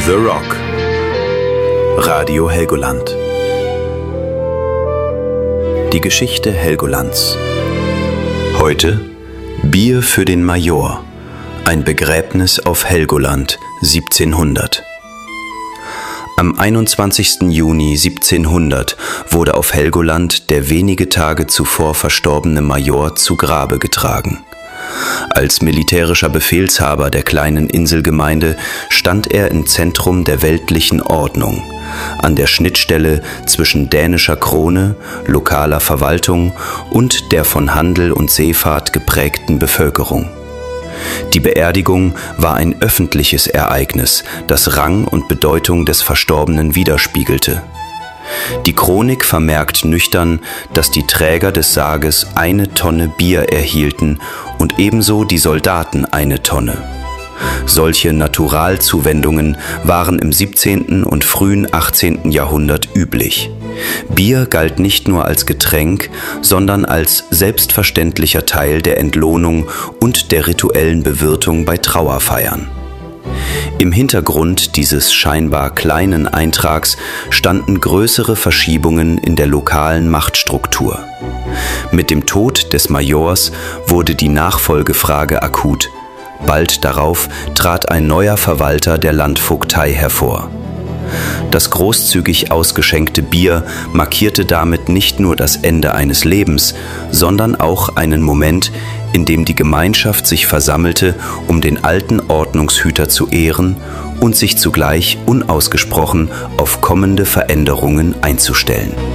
The Rock. Radio Helgoland. Die Geschichte Helgolands. Heute Bier für den Major. Ein Begräbnis auf Helgoland 1700. Am 21. Juni 1700 wurde auf Helgoland der wenige Tage zuvor verstorbene Major zu Grabe getragen. Als militärischer Befehlshaber der kleinen Inselgemeinde stand er im Zentrum der weltlichen Ordnung, an der Schnittstelle zwischen dänischer Krone, lokaler Verwaltung und der von Handel und Seefahrt geprägten Bevölkerung. Die Beerdigung war ein öffentliches Ereignis, das Rang und Bedeutung des Verstorbenen widerspiegelte. Die Chronik vermerkt nüchtern, dass die Träger des Sarges 1 Tonne Bier erhielten und ebenso die Soldaten 1 Tonne. Solche Naturalzuwendungen waren im 17. und frühen 18. Jahrhundert üblich. Bier galt nicht nur als Getränk, sondern als selbstverständlicher Teil der Entlohnung und der rituellen Bewirtung bei Trauerfeiern. Im Hintergrund dieses scheinbar kleinen Eintrags standen größere Verschiebungen in der lokalen Machtstruktur. Mit dem Tod des Majors wurde die Nachfolgefrage akut. Bald darauf trat ein neuer Verwalter der Landvogtei hervor. Das großzügig ausgeschenkte Bier markierte damit nicht nur das Ende eines Lebens, sondern auch einen Moment, in dem die Gemeinschaft sich versammelte, um den alten Ordnungshüter zu ehren und sich zugleich unausgesprochen auf kommende Veränderungen einzustellen.